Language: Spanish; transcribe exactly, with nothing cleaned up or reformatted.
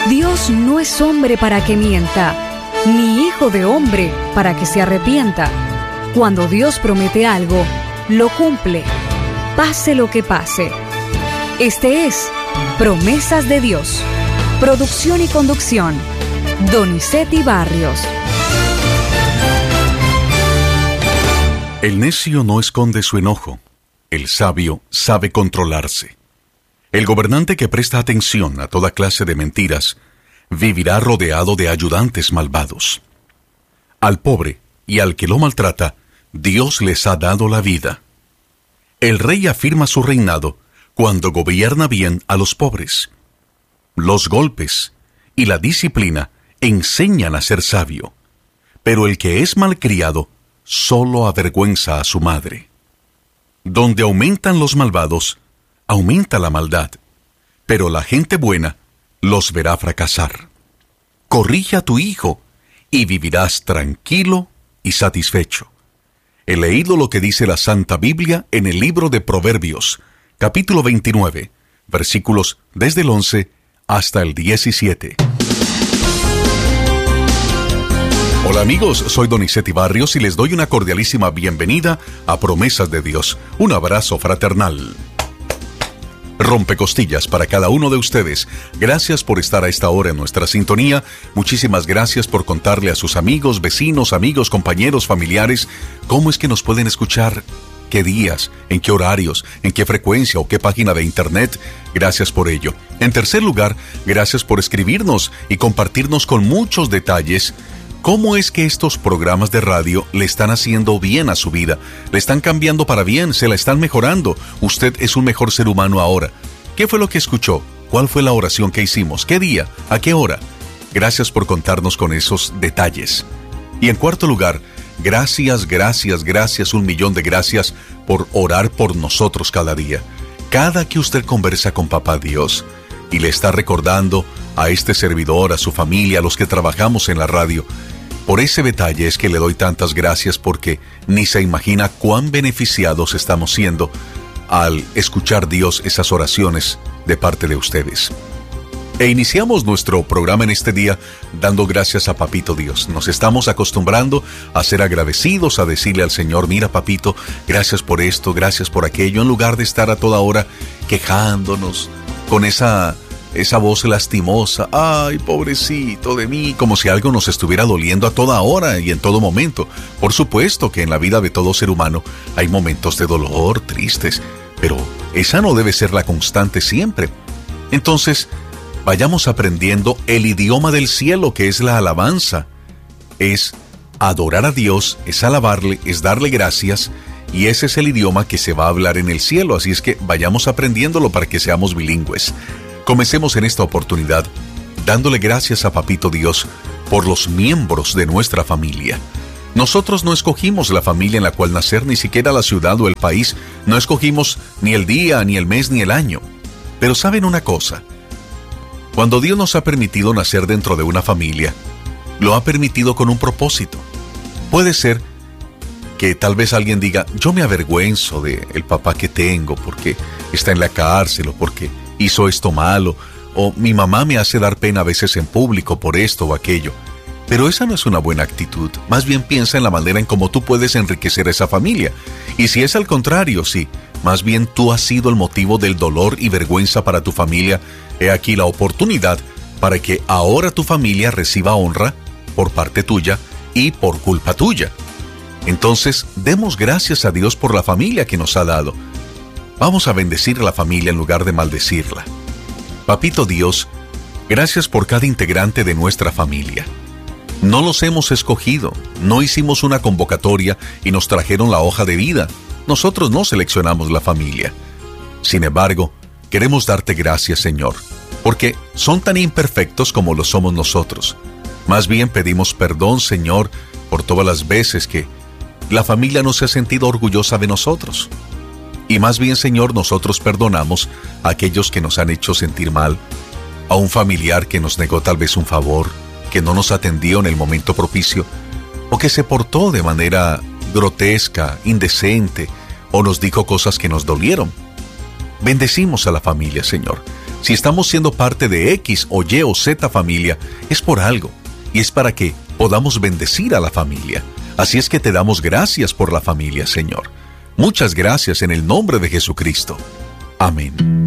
Dios no es hombre para que mienta, ni hijo de hombre para que se arrepienta. Cuando Dios promete algo, lo cumple, pase lo que pase. Este es Promesas de Dios. Producción y conducción, Donizetti Barrios. El necio no esconde su enojo, el sabio sabe controlarse. El gobernante que presta atención a toda clase de mentiras vivirá rodeado de ayudantes malvados. Al pobre y al que lo maltrata, Dios les ha dado la vida. El rey afirma su reinado cuando gobierna bien a los pobres. Los golpes y la disciplina enseñan a ser sabio, pero el que es malcriado solo avergüenza a su madre. Donde aumentan los malvados, aumenta la maldad, pero la gente buena los verá fracasar. Corrige a tu hijo y vivirás tranquilo y satisfecho. He leído lo que dice la Santa Biblia en el libro de Proverbios, capítulo veintinueve, versículos desde el once hasta el diecisiete. Hola amigos, soy Donizetti Barrios y les doy una cordialísima bienvenida a Promesas de Dios. Un abrazo fraternal. Rompecostillas para cada uno de ustedes. Gracias por estar a esta hora en nuestra sintonía. Muchísimas gracias por contarle a sus amigos, vecinos, amigos, compañeros, familiares, cómo es que nos pueden escuchar, qué días, en qué horarios, en qué frecuencia o qué página de internet. Gracias por ello. En tercer lugar, gracias por escribirnos y compartirnos con muchos detalles cómo es que estos programas de radio le están haciendo bien a su vida, le están cambiando para bien, se la están mejorando. Usted es un mejor ser humano ahora. ¿Qué fue lo que escuchó? ¿Cuál fue la oración que hicimos? ¿Qué día? ¿A qué hora? Gracias por contarnos con esos detalles. Y en cuarto lugar, gracias, gracias, gracias, un millón de gracias por orar por nosotros cada día. Cada que usted conversa con Papá Dios y le está recordando a este servidor, a su familia, a los que trabajamos en la radio, por ese detalle es que le doy tantas gracias, porque ni se imagina cuán beneficiados estamos siendo al escuchar Dios esas oraciones de parte de ustedes. E iniciamos nuestro programa en este día dando gracias a Papito Dios. Nos estamos acostumbrando a ser agradecidos, a decirle al Señor: mira papito, gracias por esto, gracias por aquello, en lugar de estar a toda hora quejándonos con esa... esa voz lastimosa, ay, pobrecito de mí, como si algo nos estuviera doliendo a toda hora y en todo momento. Por supuesto que en la vida de todo ser humano hay momentos de dolor, tristes, pero esa no debe ser la constante siempre. Entonces, vayamos aprendiendo el idioma del cielo, que es la alabanza. Es adorar a Dios, es alabarle, es darle gracias, y ese es el idioma que se va a hablar en el cielo, así es que vayamos aprendiéndolo para que seamos bilingües. Comencemos en esta oportunidad dándole gracias a Papito Dios por los miembros de nuestra familia. Nosotros no escogimos la familia en la cual nacer, ni siquiera la ciudad o el país. No escogimos ni el día, ni el mes, ni el año. Pero ¿saben una cosa? Cuando Dios nos ha permitido nacer dentro de una familia, lo ha permitido con un propósito. Puede ser que tal vez alguien diga: yo me avergüenzo del papá que tengo porque está en la cárcel o porque hizo esto malo, o mi mamá me hace dar pena a veces en público por esto o aquello. Pero esa no es una buena actitud. Más bien piensa en la manera en cómo tú puedes enriquecer a esa familia. Y si es al contrario, sí, más bien tú has sido el motivo del dolor y vergüenza para tu familia, he aquí la oportunidad para que ahora tu familia reciba honra por parte tuya y por culpa tuya. Entonces, demos gracias a Dios por la familia que nos ha dado. Vamos a bendecir a la familia en lugar de maldecirla. Papito Dios, gracias por cada integrante de nuestra familia. No los hemos escogido, no hicimos una convocatoria y nos trajeron la hoja de vida. Nosotros no seleccionamos la familia. Sin embargo, queremos darte gracias, Señor, porque son tan imperfectos como lo somos nosotros. Más bien pedimos perdón, Señor, por todas las veces que la familia no se ha sentido orgullosa de nosotros. Y más bien, Señor, nosotros perdonamos a aquellos que nos han hecho sentir mal, a un familiar que nos negó tal vez un favor, que no nos atendió en el momento propicio, o que se portó de manera grotesca, indecente, o nos dijo cosas que nos dolieron. Bendecimos a la familia, Señor. Si estamos siendo parte de X o Y o Z familia, es por algo, y es para que podamos bendecir a la familia. Así es que te damos gracias por la familia, Señor. Muchas gracias en el nombre de Jesucristo. Amén.